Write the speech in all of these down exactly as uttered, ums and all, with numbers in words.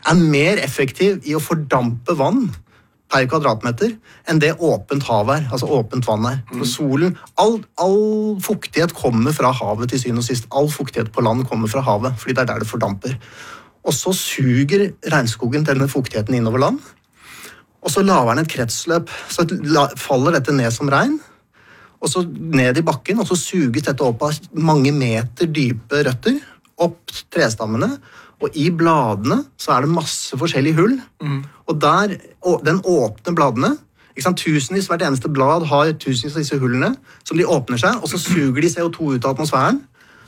er mer effektiv i å fordampe vann per kvadratmeter enn det åpent hav er, altså åpent vann er. For solen, all, all fuktighet kommer fra havet til syvende og sist. All fuktighet på land kommer fra havet, fordi det er der det fordamper. Og så suger regnskogen denne fuktigheten innover land, og så lager den et kretsløp, så faller dette ned som regn, og så ned i bakken, og så suges dette opp av mange meter dype røtter, opp trestammene, og i bladene så er det masse forskjellige hull, mm. og der, den åpne bladene, ikke sant, tusenvis, hvert eneste blad har tusenvis av disse hullene, som de åpner seg, og så suger de C O to ut av atmosfæren,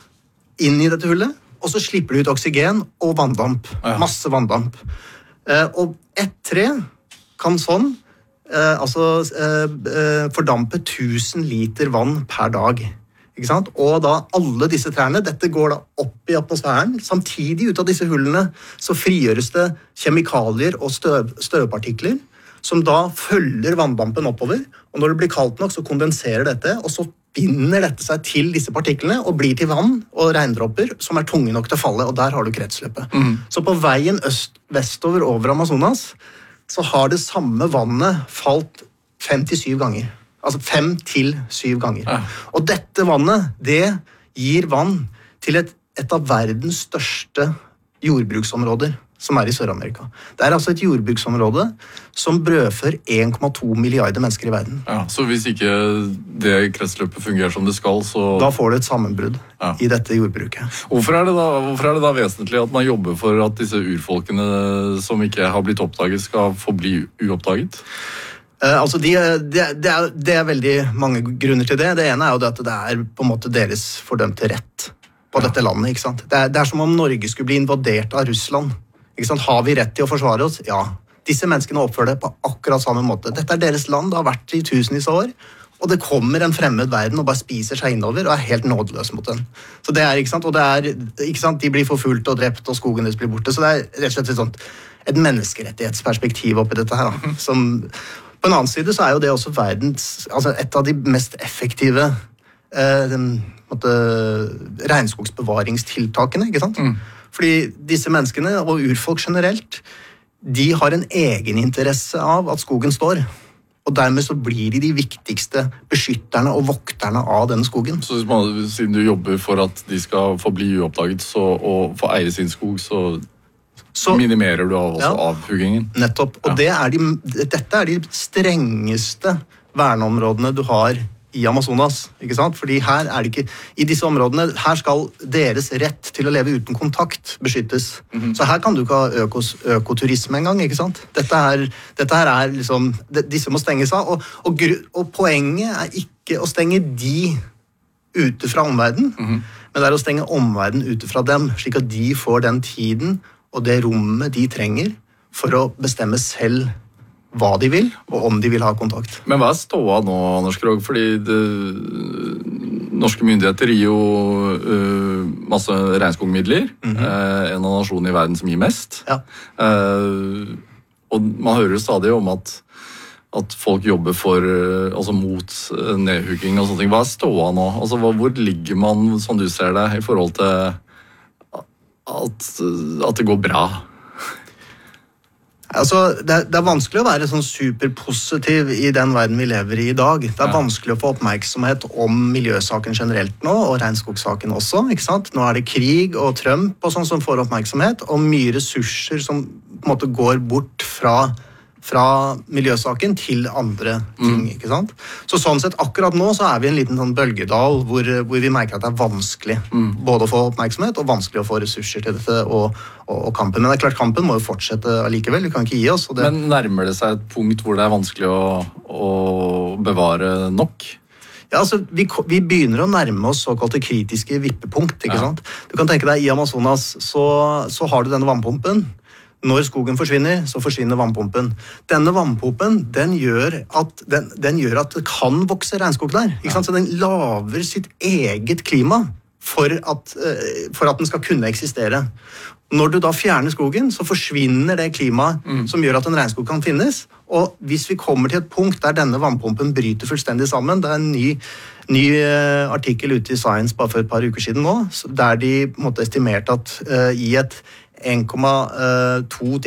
inn i dette hullet, og så slipper de ut oksygen og vanndamp, ja. Masse vanndamp. Eh, og ett tre kan sånn, eh, altså eh, fordampe tusen liter vann per dag. Ikke sant? Og da alle disse trærne, dette går da opp i atmosfæren, samtidig ut av disse hullene så frigjøres det kjemikalier og støv, støvpartikler, som da følger vanndampen oppover, og når det blir kaldt nok så kondenserer dette, og så binder dette seg til disse partiklene og blir til vann og regndråper som er tunge nok til å falle, og der har du kretsløpet. Mm. Så på veien øst, vestover over Amazonas, så har det samme vannet falt fem til syv ganger. Altså fem til syv ganger. Ja. Og dette vannet, det gir vann til et, et av verdens største jordbruksområder, som er i Sør-Amerika. Det er altså et jordbruksområde som brødfører en komma to milliarder mennesker i verden. Ja, så hvis ikke det kretsløpet fungerer som det skal, så... Da får du et sammenbrudd ja. I dette jordbruket. Hvorfor er, det da, hvorfor er det da vesentlig at man jobber for at disse urfolkene som ikke har blitt oppdaget, skal forbli uoppdaget? Uh, altså de, de, de er, det er veldig mange grunner til det. Det ene er jo det at det er på en måte deres fordømte rett på ja. Dette landet. Ikke sant? Det er, det er som om Norge skulle bli invadert av Russland. Ikke sant? Har vi rett til å forsvare oss? Ja. Disse menneskene oppfører det på akkurat samme måte. Dette er deres land, det har vært i tusenvis av år, og det kommer en fremmed verden og bare spiser seg innover og er helt nådeløs mot den. Så det er, ikke sant? Og det er, ikke sant? De blir forfulgt og drept, og skogen deres blir borte. Så det er rett og slett et, sånt, et menneskerettighetsperspektiv oppi dette her. Da. Som, på en annen side så er jo det også verdens, altså et av de mest effektive eh, den, måtte, regnskogsbevaringstiltakene, ikke sant? Mm. Fordi disse menneskene, og urfolk generelt, de har en egeninteresse av at skogen står. Og dermed så blir de de viktigste beskytterne og vokterne av denne skogen. Så siden du jobber for at de skal få bli uoppdaget så, og få eie sin skog, så, så minimerer du også ja, avhuggingen? Nettopp. Og ja. det er de, dette er de strengeste verneområdene du har i Amazonas, ikke sant? Fordi her er det ikke, i disse områdene, her skal deres rett til å leve uten kontakt beskyttes. Mm-hmm. Så her kan du ikke ha økos, økoturisme engang, ikke sant? Dette her, dette her er liksom, disse må stenges av, og, og, og poenget er ikke å stenge de ute fra omverdenen, mm-hmm. men det er å stenge omverdenen ute fra dem, slik at de får den tiden og det rommet de trenger for å bestemme selv hva de vil, og om de vil ha kontakt. Men hva er ståa nå, Anders Krogh? Fordi det, norske myndigheter gir jo uh, masse regnskogmidler, mm-hmm. uh, en av nasjonene i verden som gir mest. Ja. Uh, og man hører jo stadig om at, at folk jobber for, uh, altså mot uh, nedhugging og sånne ting. Hva er ståa nå? Altså, hvor ligger man, som du ser det, i forhold til at, at det går bra? Altså, det, er, det er vanskelig å være sånn superpositiv i den verden vi lever i i dag. Det er ja. vanskelig å få oppmerksomhet om miljøsaken generelt nå, og regnskogsaken også, ikke sant? Nå er det krig og Trump og sånn som får oppmerksomhet, og mye ressurser som på en måte går bort fra, fra miljøsaken til andre ting, mm. ikke sant? Så sånn sett, akkurat nå så er vi i en liten sånn bølgedal hvor, hvor vi merker at det er vanskelig mm. både å få oppmerksomhet og vanskelig å få ressurser til dette og, og, og kampen. Men det er klart, kampen må jo fortsette allikevel, vi kan ikke gi oss. Og det... Men nærmer det seg et punkt hvor det er vanskelig å, å bevare nok? Ja, altså, vi, vi begynner å nærme oss såkalte kritiske vippepunkt, ikke ja. sant? Du kan tenke deg, i Amazonas så, så har du denne vannpumpen. Når skogen forsvinner, så forsvinner vannpumpen. Denne vannpumpen, den gjør at, den, den gjør at det kan vokse regnskog der. Ikke sant? Så den laver sitt eget klima for at, for at den skal kunne eksistere. Når du da fjerner skogen, så forsvinner det klimaet mm. som gjør at en regnskog kan finnes. Og hvis vi kommer til et punkt der denne vannpumpen bryter fullstendig sammen, det er en ny, ny artikkel ute i Science bare for et par uker siden nå, der de måtte estimert at uh, i et en komma to til